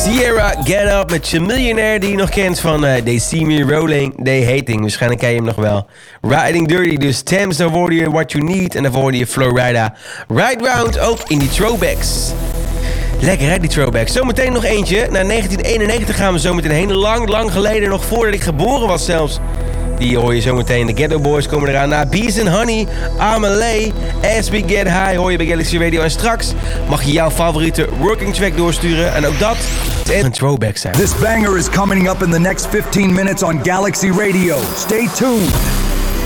Sierra Get Up met je miljonair die je nog kent van They See Me Rolling, They Hating. Waarschijnlijk ken je hem nog wel. Riding Dirty, dus Thames, dan hoorde je What You Need. En dan hoorde je Florida. Ride Round, ook in die throwbacks. Lekker hè, die throwbacks. Zometeen nog eentje. Naar 1991 gaan we zometeen heen. Lang geleden, nog voordat ik geboren was zelfs. Die hoor je zometeen. De Ghetto Boys komen eraan. Na Bees and Honey, Amelie, As We Get High hoor je bij Galaxy Radio. En straks mag je jouw favoriete working track doorsturen. En ook dat een throwback zijn. This banger is coming up in the next 15 minutes on Galaxy Radio. Stay tuned.